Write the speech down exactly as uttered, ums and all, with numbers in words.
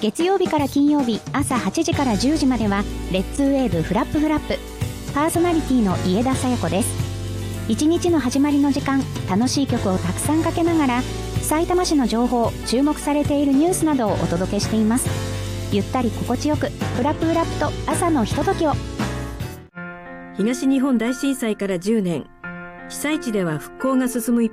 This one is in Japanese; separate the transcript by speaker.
Speaker 1: 月曜日から金曜日朝はちじからじゅうじまではレッツウェーブフラップフラップ、パーソナリティの家田紗耶子です。一日の始まりの時間、楽しい曲をたくさんかけながらさいたま市の情報、注目されているニュースなどをお届けしています。ゆったり心地よくフラップフラップと朝のひとときを。
Speaker 2: 東日本大震災からじゅうねん、被災地では復興が進む一